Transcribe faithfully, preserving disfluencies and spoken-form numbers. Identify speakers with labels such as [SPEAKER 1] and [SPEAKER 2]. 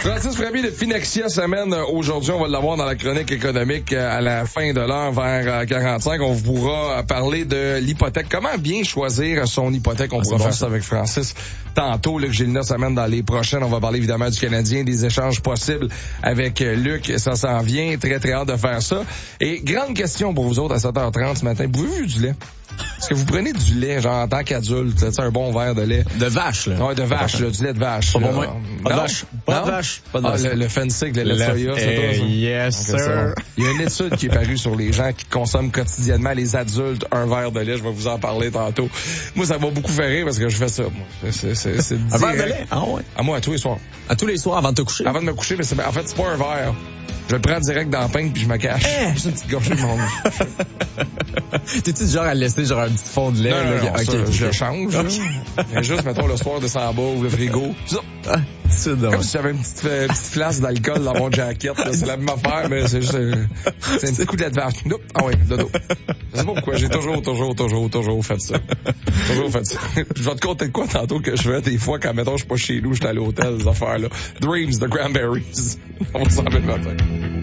[SPEAKER 1] Francis Framy de Finexia s'amène aujourd'hui. On va l'avoir dans la chronique économique à la fin de l'heure vers quarante-cinq. On pourra parler de l'hypothèque. Comment bien choisir son hypothèque? On ah, pourra faire bon, ça avec Francis tantôt. Luc Gélina s'amène dans les prochaines. On va parler évidemment du Canadien, des échanges possibles avec Luc. Ça s'en vient. Très, très hâte de faire ça. Et grande question pour vous autres à sept heures trente ce matin. Pouvez-vous du lait? Est-ce que vous prenez du lait, genre, en tant qu'adulte, c'est un bon verre de lait?
[SPEAKER 2] De vache, là.
[SPEAKER 1] Ouais, de vache, là, du lait de vache.
[SPEAKER 2] Pas,
[SPEAKER 1] là.
[SPEAKER 2] Bon, pas de vache. Pas de vache. Pas de vache.
[SPEAKER 1] Ah, le, le fancy, le lait de soya, c'est toi, ça?
[SPEAKER 2] Yes,
[SPEAKER 1] okay,
[SPEAKER 2] sir.
[SPEAKER 1] Il y a une étude qui est parue sur les gens qui consomment quotidiennement, les adultes, un verre de lait. Je vais vous en parler tantôt. Moi, ça m'a beaucoup fait rire parce que je fais ça. Moi. C'est, c'est, c'est
[SPEAKER 2] un verre de lait? Ah ouais?
[SPEAKER 1] À moi, à tous les soirs.
[SPEAKER 2] À tous les soirs, avant de te coucher?
[SPEAKER 1] Avant de me coucher, mais c'est, en fait, c'est pas un verre. Je le prends direct dans la peigne puis je me cache.
[SPEAKER 2] Eh!
[SPEAKER 1] Juste une petite gorgée de mon
[SPEAKER 2] T'es-tu du genre à laisser genre un petit fond de lait?
[SPEAKER 1] Non, non,
[SPEAKER 2] là,
[SPEAKER 1] non,
[SPEAKER 2] okay,
[SPEAKER 1] ça,
[SPEAKER 2] okay.
[SPEAKER 1] je le change. Mais juste, mettons, le soir de samba ou le frigo.
[SPEAKER 2] Ah, c'est
[SPEAKER 1] comme si j'avais une petite, euh, petite flasque d'alcool dans mon jacket. Là. C'est la même affaire, mais c'est juste euh, c'est un petit coup de lait de vache. Nope. Ah oui, dodo. Je sais pas pourquoi. J'ai toujours, toujours, toujours, toujours fait ça. Toujours fait ça. Je vais te conter de quoi tantôt que je fais des fois quand, mettons, je suis pas chez nous, je suis à l'hôtel, ces affaires-là. Dreams, The Cranberries. On va s'en mettre matin.